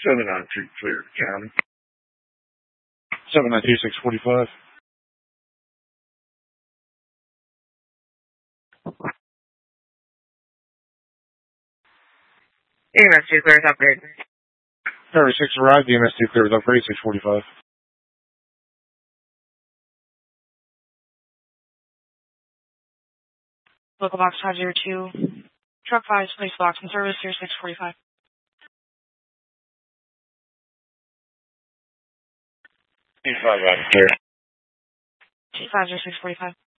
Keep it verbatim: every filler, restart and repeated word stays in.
seven nine two clear county. seven nine two six four five. E M S two clear is upgrade. Tower six arrived, E M S two clear with upgrade, six forty-five. Local box five zero two. Truck five, space box in service here, six forty-five. Two five right clear. Two five zero six forty-five.